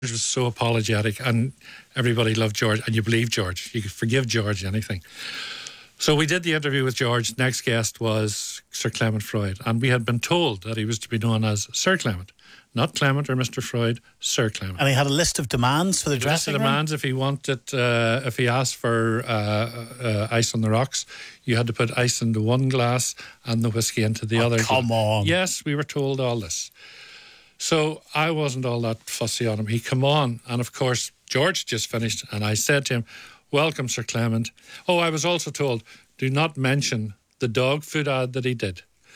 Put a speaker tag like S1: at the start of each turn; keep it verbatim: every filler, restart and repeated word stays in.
S1: was so apologetic, and everybody loved George, and you believe George. You could forgive George anything. So we did the interview with George. Next guest was Sir Clement Freud, and we had been told that he was to be known as Sir Clement. Not Clement or Mister Freud, Sir Clement.
S2: And he had a list of demands for the dressing room?
S1: A list of demands. If he wanted, uh, if he asked for uh, uh, ice on the rocks, you had to put ice into one glass and the whiskey into the
S2: oh,
S1: other.
S2: come on.
S1: Yes, we were told all this. So I wasn't all that fussy on him. He come on, and of course, George just finished, and I said to him, "Welcome, Sir Clement." Oh, I was also told, do not mention the dog food ad that he did.